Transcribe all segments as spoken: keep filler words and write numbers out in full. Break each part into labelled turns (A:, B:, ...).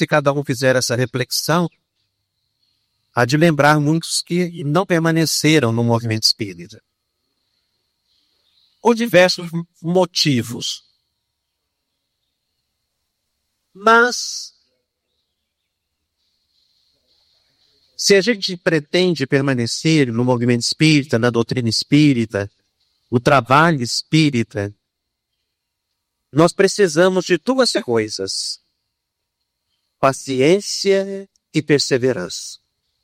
A: se cada um fizer essa reflexão, há de lembrar muitos que não permaneceram no movimento espírita. Por diversos motivos. Mas, se a gente pretende permanecer no movimento espírita, na doutrina espírita, o trabalho espírita, nós precisamos de duas coisas: paciência e perseverança.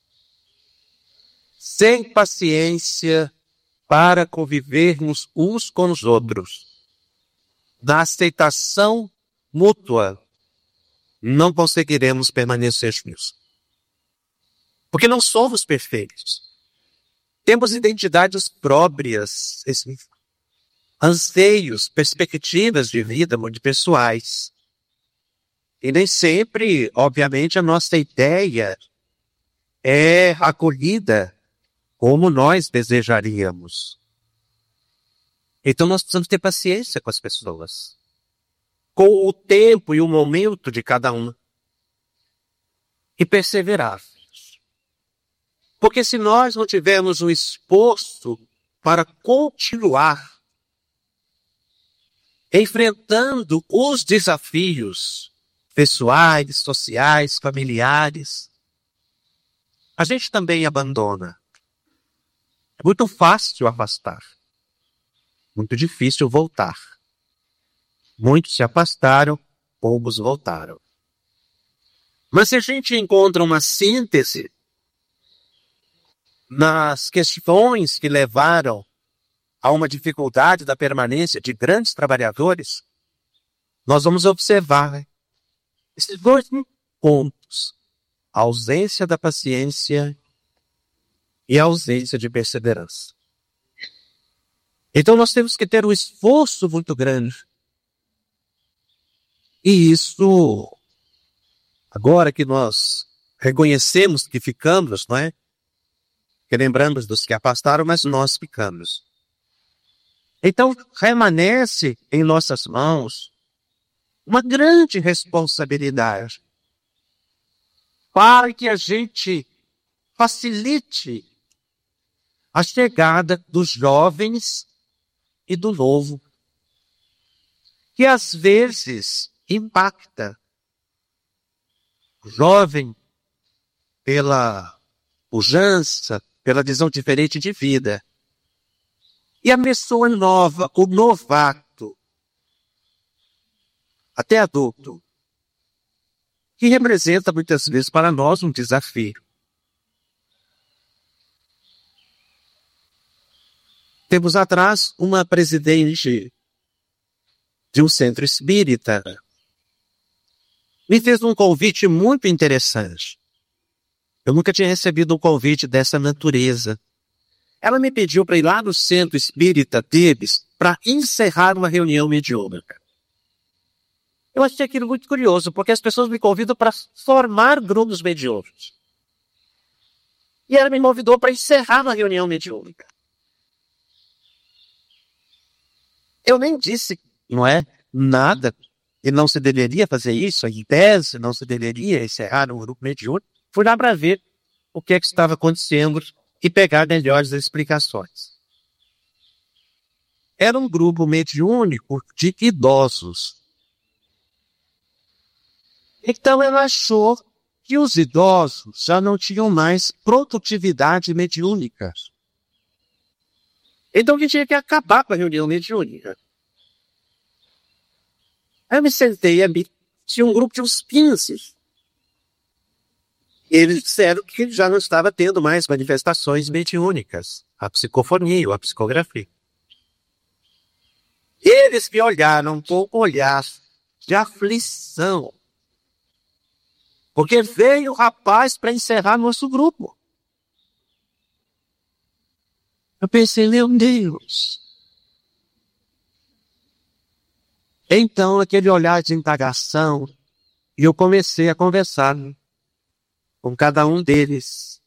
A: Sem paciência para convivermos uns com os outros, na aceitação mútua, não conseguiremos permanecer juntos. Porque não somos perfeitos. Temos identidades próprias, anseios, perspectivas de vida muito pessoais. E nem sempre, obviamente, a nossa ideia é acolhida como nós desejaríamos. Então nós precisamos ter paciência com as pessoas, com o tempo e o momento de cada um, e perseverar. Porque se nós não tivermos um esforço para continuar enfrentando os desafios pessoais, sociais, familiares, a gente também abandona. É muito fácil afastar, muito difícil voltar. Muitos se afastaram, poucos voltaram. Mas se a gente encontra uma síntese nas questões que levaram a uma dificuldade da permanência de grandes trabalhadores, nós vamos observar esses dois pontos: a ausência da paciência e a ausência de perseverança. Então nós temos que ter um esforço muito grande. E isso, agora que nós reconhecemos que ficamos, não é? Que lembramos dos que afastaram, mas nós ficamos. Então permanece em nossas mãos uma grande responsabilidade para que a gente facilite a chegada dos jovens e do novo, que às vezes impacta o jovem pela pujança, pela visão diferente de vida. E a pessoa nova, o novato, até adulto, que representa muitas vezes para nós um desafio. Tempos atrás, uma presidente de um centro espírita me fez um convite muito interessante. Eu nunca tinha recebido um convite dessa natureza. Ela me pediu para ir lá no centro espírita deles para encerrar uma reunião mediúnica. Eu achei aquilo muito curioso, porque as pessoas me convidam para formar grupos mediúnicos. E ela me convidou para encerrar uma reunião mediúnica. Eu nem disse, não é, nada, e não se deveria fazer isso, em tese, não se deveria encerrar um grupo mediúnico. Fui lá para ver o que é que estava acontecendo e pegar melhores explicações. Era um grupo mediúnico de idosos. Então ela achou que os idosos já não tinham mais produtividade mediúnica. Então que tinha que acabar com a reunião mediúnica. Aí eu me sentei ali, tinha um grupo de uns quinze. Eles disseram que já não estava tendo mais manifestações mediúnicas, a psicofonia ou a psicografia. Eles me olharam com um olhar de aflição, porque veio o rapaz para encerrar nosso grupo. Eu pensei, meu Deus. Então, aquele olhar de indagação, e eu comecei a conversar com cada um deles.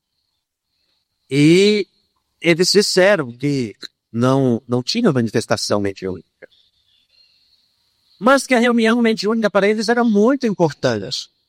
A: E eles disseram que não, não tinha manifestação mediúnica. Mas que a reunião mediúnica para eles era muito importante.